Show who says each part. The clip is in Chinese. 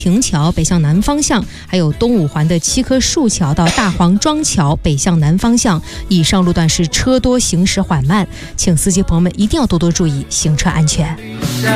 Speaker 1: 亭桥北向南方向，还有东五环的7棵树桥到大黄庄桥北向南方向，以上路段是车多行驶缓慢，请司机朋友们一定要多多注意行车安全。